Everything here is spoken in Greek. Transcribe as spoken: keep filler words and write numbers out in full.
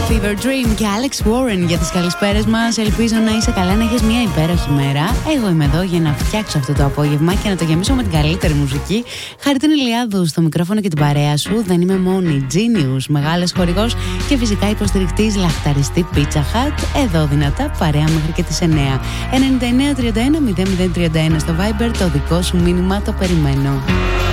Fever Dream και Alex Warren για τις καλησπέρες μας. Ελπίζω να είσαι καλά, να έχεις μια υπέροχη μέρα. Εγώ είμαι εδώ για να φτιάξω αυτό το απόγευμα και να το γεμίσω με την καλύτερη μουσική. Χαρίτων Ηλιάδου στο μικρόφωνο και την παρέα σου. Δεν είμαι μόνη. Genius, μεγάλος χορηγός και φυσικά υποστηρικτής λαχταριστή Pizza Hut. Εδώ δυνατά, παρέα μέχρι και τις εννιά. ενενήντα εννέα τριάντα ένα μηδέν μηδέν τριάντα ένα στο Viber, το δικό σου μήνυμα το περιμένω.